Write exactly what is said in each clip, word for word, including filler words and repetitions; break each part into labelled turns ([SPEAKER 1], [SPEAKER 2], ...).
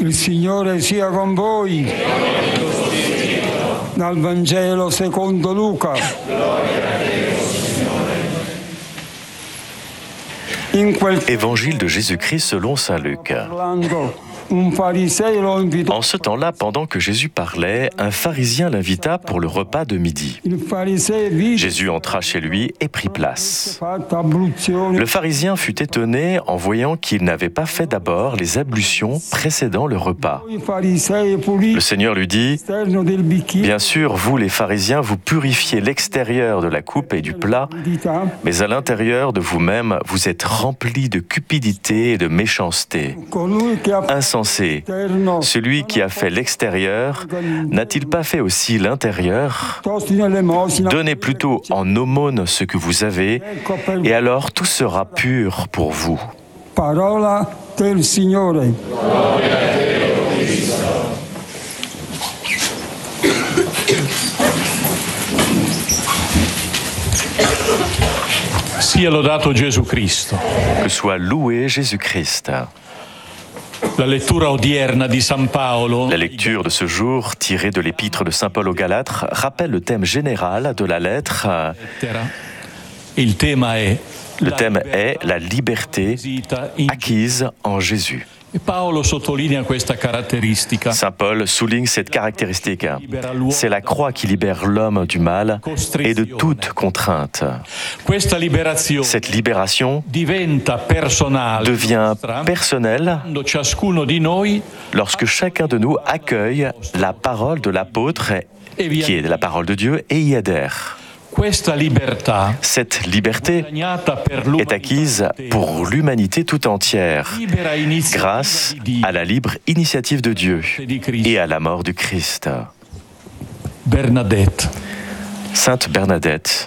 [SPEAKER 1] Il Signore sia con voi. Dal Vangelo secondo Luca.
[SPEAKER 2] Évangile de Jésus-Christ selon saint Luc. En ce temps-là, pendant que Jésus parlait, un pharisien l'invita pour le repas de midi. Jésus entra chez lui et prit place. Le pharisien fut étonné en voyant qu'il n'avait pas fait d'abord les ablutions précédant le repas. Le Seigneur lui dit : « Bien sûr, vous les pharisiens, vous purifiez l'extérieur de la coupe et du plat, mais à l'intérieur de vous-même, vous êtes remplis de cupidité et de méchanceté. Insensé, celui qui a fait l'extérieur, n'a-t-il pas fait aussi l'intérieur ? Donnez plutôt en aumône ce que vous avez, et alors tout sera pur pour vous. »
[SPEAKER 1] Parola del Signore.
[SPEAKER 3] Sia lodato Gesù Cristo.
[SPEAKER 2] Que soit loué Jésus-Christ.
[SPEAKER 3] La lettura odierna di San Paolo.
[SPEAKER 2] La lecture de ce jour, tirée de l'épître de saint Paul aux Galates, rappelle le thème général de la lettre.
[SPEAKER 3] Il tema è
[SPEAKER 2] Le thème est la liberté acquise en Jésus. Saint Paul souligne cette caractéristique. C'est la croix qui libère l'homme du mal et de toute contrainte. Cette libération devient personnelle lorsque chacun de nous accueille la parole de l'apôtre, qui est la parole de Dieu, et y adhère. Cette liberté est acquise pour l'humanité tout entière, grâce à la libre initiative de Dieu et à la mort du Christ.
[SPEAKER 3] Bernadette.
[SPEAKER 2] Sainte Bernadette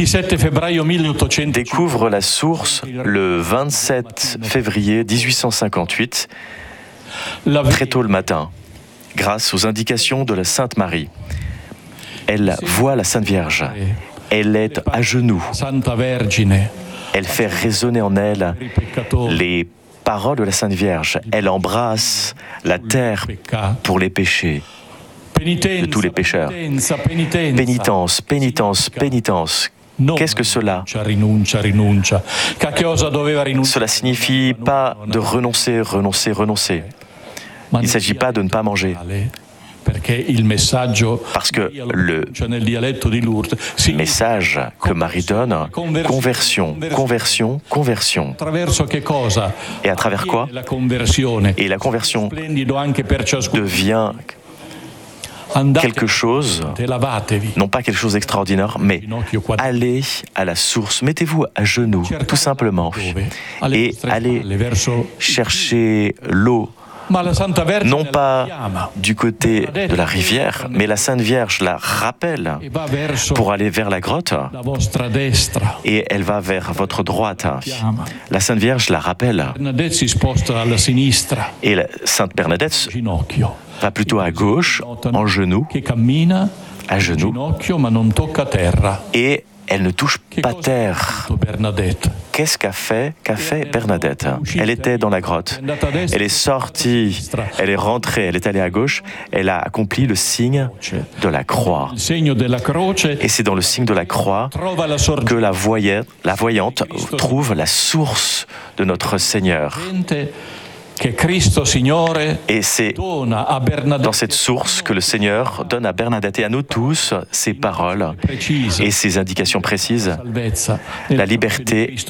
[SPEAKER 2] découvre la source le vingt-sept février mille huit cent cinquante-huit, très tôt le matin, grâce aux indications de la Sainte Marie. Elle voit la Sainte Vierge. Elle est à genoux. Elle fait résonner en elle les paroles de la Sainte Vierge. Elle embrasse la terre pour les péchés de tous les pécheurs. Pénitence, pénitence, pénitence. Qu'est-ce que cela ? Cela signifie pas de renoncer, renoncer, renoncer. Il ne s'agit pas de ne pas manger. Parce que le message que Marie donne, conversion, conversion, conversion. Et à travers quoi ? Et la conversion devient quelque chose, non pas quelque chose d'extraordinaire, mais allez à la source, mettez-vous à genoux, tout simplement, et allez chercher l'eau. Non pas du côté de la rivière, mais la Sainte Vierge la rappelle pour aller vers la grotte, et elle va vers votre droite. La Sainte Vierge la rappelle. Et la Sainte Bernadette va plutôt à gauche, en genoux, à genoux, et elle ne touche pas terre. Qu'est-ce qu'a fait, qu'a fait Bernadette ? Elle était dans la grotte. Elle est sortie, elle est rentrée, elle est allée à gauche, elle a accompli le signe de la croix. Et c'est dans le signe de la croix que la voyante, la voyante trouve la source de notre Seigneur. Et c'est dans cette source que le Seigneur donne à Bernadette et à nous tous ses paroles et ses indications précises, la liberté